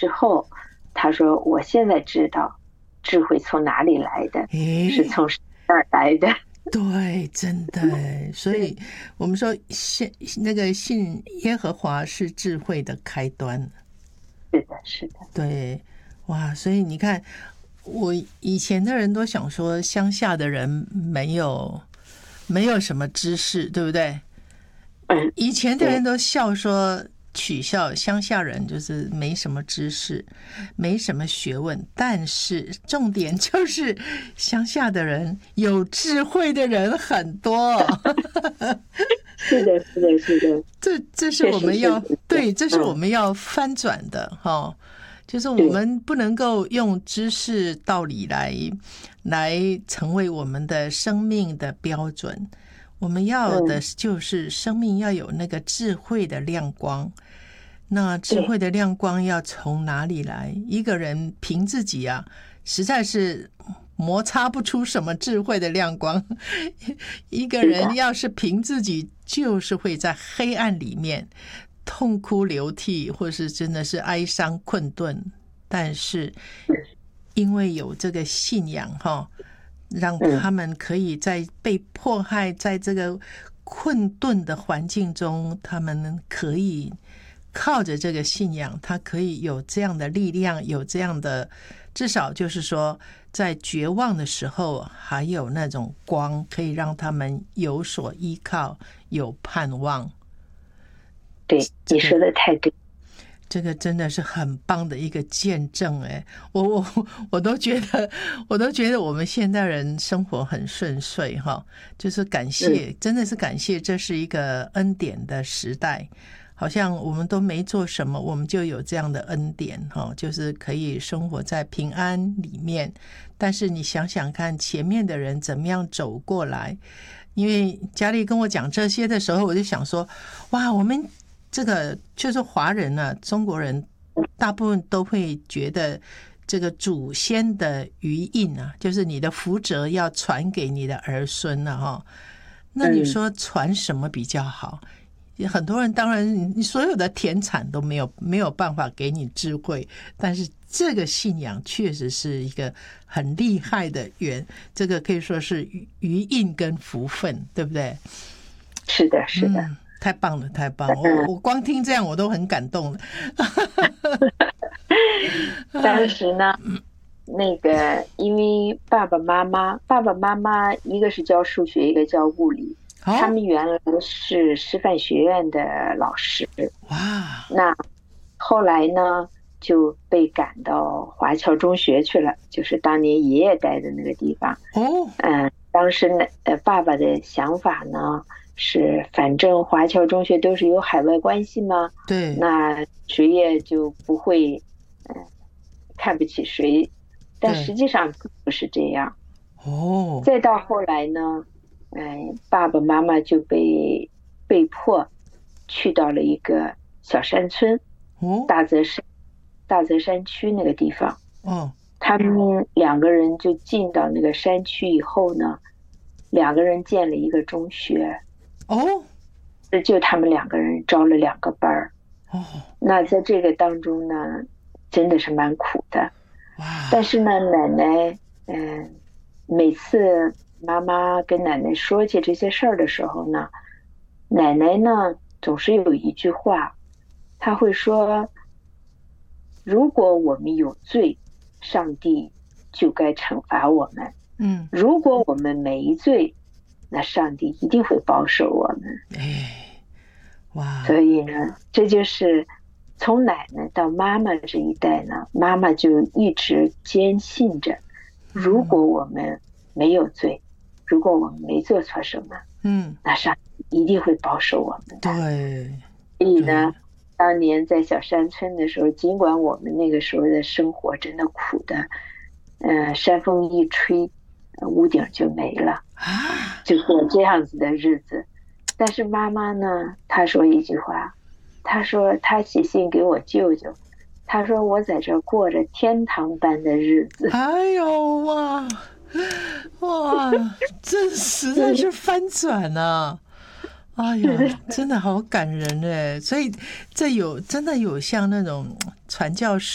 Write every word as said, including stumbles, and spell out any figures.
之后，他说我现在知道智慧从哪里来的，是从神而来的。 对，真的。所以我们说信那个信耶和华是智慧的开端。 是的，是的。 对，哇，所以你看，我以前的人都想说乡下的人没有没有什么知识，对不对？ 嗯， 以前的人都笑说取笑乡下人就是没什么知识，没什么学问，但是重点就是乡下的人有智慧的人很多。 是的，是的，是的。 这这是我们要对，这是我们要翻转的哈、哦。就是我们不能够用知识道理来来成为我们的生命的标准，我们要的就是生命要有那个智慧的亮光。那智慧的亮光要从哪里来？一个人凭自己啊，实在是摩擦不出什么智慧的亮光。一个人要是凭自己，就是会在黑暗里面痛哭流涕，或是真的是哀伤困顿。但是因为有这个信仰哈，让他们可以在被迫害，在这个困顿的环境中，他们可以靠着这个信仰，他可以有这样的力量，有这样的，至少就是说在绝望的时候还有那种光，可以让他们有所依靠，有盼望。 对，你说的太对， 这个真的是很棒的一个见证。哎，我我我都觉得，我都觉得我们现代人生活很顺遂哈，就是感谢，真的是感谢，这是一个恩典的时代。好像我们都没做什么，我们就有这样的恩典哈，就是可以生活在平安里面。但是你想想看，前面的人怎么样走过来？因为佳丽跟我讲这些的时候，我就想说，哇，我们这个就是华人啊，中国人大部分都会觉得这个祖先的余荫啊，就是你的福泽要传给你的儿孙了哈。那你说传什么比较好？很多人当然，你所有的田产都没有没有办法给你智慧，但是这个信仰确实是一个很厉害的缘，这个可以说是余荫跟福分，对不对？ 是的，是的。 嗯，太棒了，太棒了！我我光听这样我都很感动了。 当时呢，那个因为爸爸妈妈，爸爸妈妈一个是教数学，一个教物理。他们原来是师范学院的老师， 哇！ 那后来呢就被赶到华侨中学去了，就是当年爷爷待的那个地方。 哦， 嗯，当时呢，呃，爸爸的想法呢是，反正华侨中学都是有海外关系嘛， 对， 那谁也就不会，嗯、呃，看不起谁。但实际上不是这样。 哦， 再到后来呢。哎，爸爸妈妈就被被迫去到了一个小山村， 哦， 大泽山大泽山区那个地方。 哦， 他们两个人就进到那个山区以后呢，两个人建了一个中学。 哦， 就他们两个人招了两个班儿。 哦， 那在这个当中呢，真的是蛮苦的。 哇！ 但是呢，奶奶，嗯、呃，每次。妈妈跟奶奶说起这些事儿的时候呢，奶奶呢总是有一句话，她会说，如果我们有罪，上帝就该惩罚我们。 嗯， 如果我们没罪，那上帝一定会保守我们。 哎，哇！ 所以呢，这就是从奶奶到妈妈这一代呢，妈妈就一直坚信着，如果我们没有罪，如果我们没做错什么， 嗯，那上帝一定会保守我们的。 对， 所以呢，当年在小山村的时候，尽管我们那个时候的生活真的苦的，呃，山风一吹，屋顶就没了啊，就过这样子的日子。但是妈妈呢，她说一句话，她说她写信给我舅舅，她说我在这过着天堂般的日子。 哎呦哇！哇，这实在是翻转啊！哎呀，真的好感人哎！所以这有真的有像那种传教士。